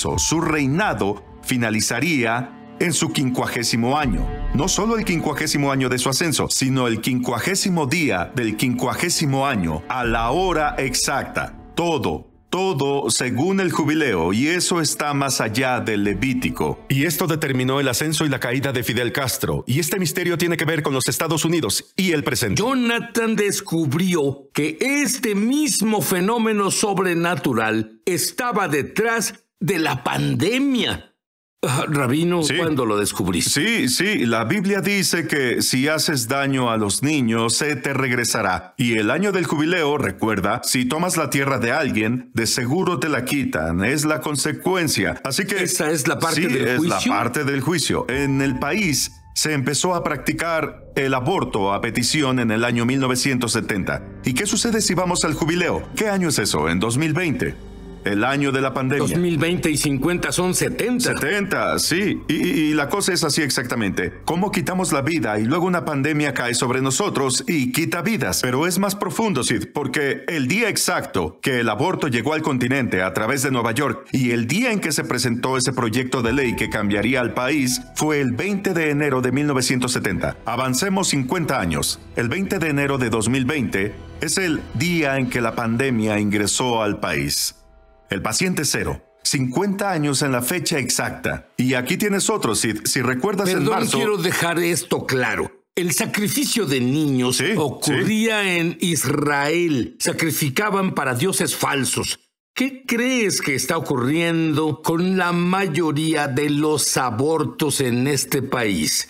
eso, su reinado finalizaría en su 50º año. No solo el 50º año de su ascenso, sino el 50º día del 50º año, a la hora exacta. Todo según el jubileo, y eso está más allá del Levítico. Y esto determinó el ascenso y la caída de Fidel Castro. Y este misterio tiene que ver con los Estados Unidos y el presente. Jonathan descubrió que este mismo fenómeno sobrenatural estaba detrás de la pandemia. Rabino, sí. ¿Cuándo lo descubriste? Sí, la Biblia dice que si haces daño a los niños, se te regresará. Y el año del jubileo, recuerda, si tomas la tierra de alguien, de seguro te la quitan. Es la consecuencia. Así que... ¿Esa es la parte del juicio? Sí, es la parte del juicio. En el país se empezó a practicar el aborto a petición en el año 1970. ¿Y qué sucede si vamos al jubileo? ¿Qué año es eso? En 2020. El año de la pandemia. 2020 y 50 son 70. 70, sí. Y la cosa es así exactamente. ¿Cómo quitamos la vida y luego una pandemia cae sobre nosotros y quita vidas? Pero es más profundo, Sid, porque el día exacto que el aborto llegó al continente a través de Nueva York y el día en que se presentó ese proyecto de ley que cambiaría al país fue el 20 de enero de 1970. Avancemos 50 años. El 20 de enero de 2020 es el día en que la pandemia ingresó al país. El paciente cero. 50 años en la fecha exacta. Y aquí tienes otro, Sid. Si recuerdas en marzo... quiero dejar esto claro. El sacrificio de niños ocurría en Israel. Sacrificaban para dioses falsos. ¿Qué crees que está ocurriendo con la mayoría de los abortos en este país?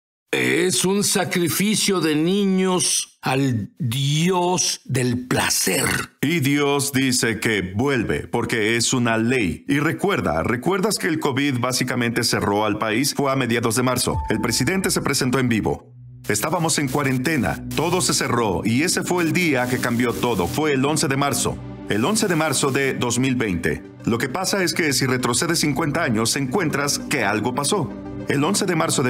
Es un sacrificio de niños al Dios del placer. Y Dios dice que vuelve porque es una ley. Y ¿recuerdas que el COVID básicamente cerró al país? Fue a mediados de marzo. El presidente se presentó en vivo. Estábamos en cuarentena. Todo se cerró y ese fue el día que cambió todo. Fue el 11 de marzo. El 11 de marzo de 2020. Lo que pasa es que si retrocedes 50 años, encuentras que algo pasó. El 11 de marzo de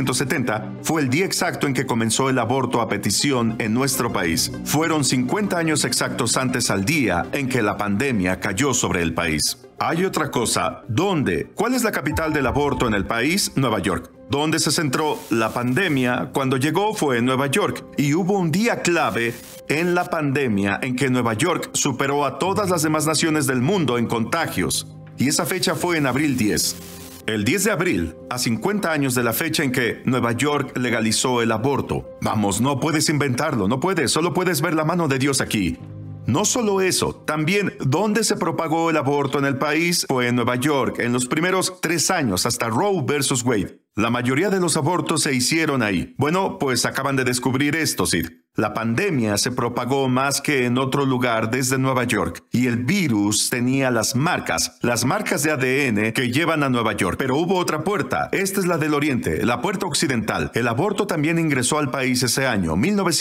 1970 fue el día exacto en que comenzó el aborto a petición en nuestro país. Fueron 50 años exactos antes al día en que la pandemia cayó sobre el país. Hay otra cosa. ¿Dónde? ¿Cuál es la capital del aborto en el país? Nueva York. ¿Dónde se centró la pandemia? Cuando llegó fue en Nueva York. Y hubo un día clave en la pandemia en que Nueva York superó a todas las demás naciones del mundo en contagios. Y esa fecha fue en abril 10. El 10 de abril, a 50 años de la fecha en que Nueva York legalizó el aborto. Vamos, no puedes inventarlo, no puedes, solo puedes ver la mano de Dios aquí. No solo eso, también ¿dónde se propagó el aborto en el país? Fue en Nueva York, en los primeros 3 años, hasta Roe versus Wade. La mayoría de los abortos se hicieron ahí. Bueno, pues acaban de descubrir esto, Sid. La pandemia se propagó más que en otro lugar desde Nueva York y el virus tenía las marcas de ADN que llevan a Nueva York. Pero hubo otra puerta. Esta es la del Oriente, la puerta occidental. El aborto también ingresó al país ese año,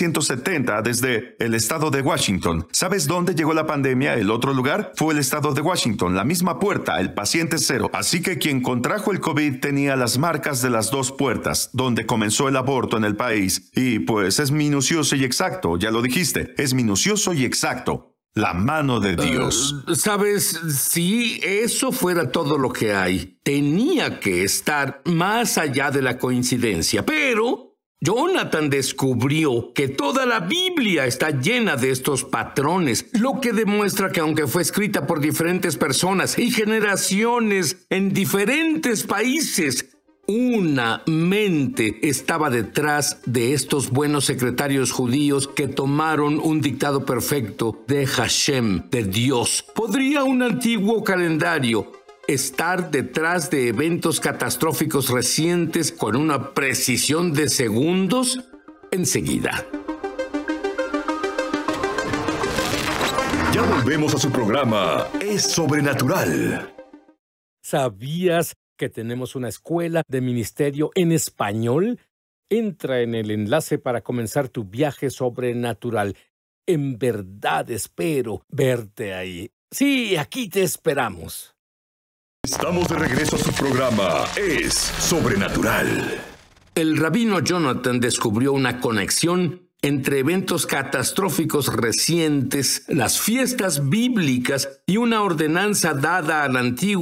1970, desde el estado de Washington. ¿Sabes dónde llegó la pandemia? El otro lugar fue el estado de Washington, la misma puerta, el paciente cero. Así que quien contrajo el COVID tenía las marcas de las dos puertas, donde comenzó el aborto en el país. Y pues es minucioso y exacto, ya lo dijiste, es minucioso y exacto. La mano de Dios. ¿Sabes? Si eso fuera todo lo que hay, tenía que estar más allá de la coincidencia. Pero Jonathan descubrió que toda la Biblia está llena de estos patrones, lo que demuestra que aunque fue escrita por diferentes personas y generaciones en diferentes países, una mente estaba detrás de estos buenos secretarios judíos que tomaron un dictado perfecto de Hashem, de Dios. ¿Podría un antiguo calendario estar detrás de eventos catastróficos recientes con una precisión de segundos? Enseguida. Ya volvemos a su programa Es Sobrenatural. ¿Sabías que tenemos una escuela de ministerio en español? Entra en el enlace para comenzar tu viaje sobrenatural. En verdad espero verte ahí. Sí, aquí te esperamos. Estamos de regreso a su programa Es Sobrenatural. El rabino Jonathan descubrió una conexión entre eventos catastróficos recientes, las fiestas bíblicas y una ordenanza dada al antiguo